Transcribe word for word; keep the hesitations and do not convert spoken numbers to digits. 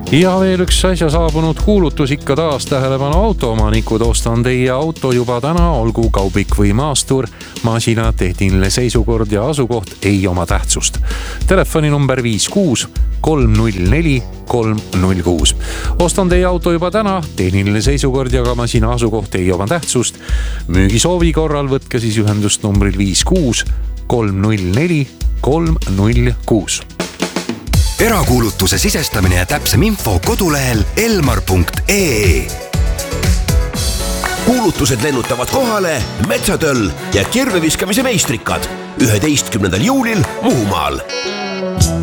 Ja veel üks äsja saabunud kuulutus ikka taas tähelepanu autoomanikud. Ostan teie auto juba täna, olgu kaubik või maastur. Masina tehniline seisukord ja asukoht ei oma tähtsust. Telefoni number viis kuus kolm null neli kolm null kuus. Ostan teie auto juba täna, tehniline seisukord ja ka masina asukoht ei oma tähtsust. Müügisoovi korral võtke siis ühendust numbril viis kuus kolm null neli kolm null kuus. Erakuulutuse sisestamine ja täpsem info kodulehel elmar punkt ee. Kuulutused lennutavad kohale Metsatöll ja kirveviskamise meistrikad üheteistkümnendal juulil Muhumaal.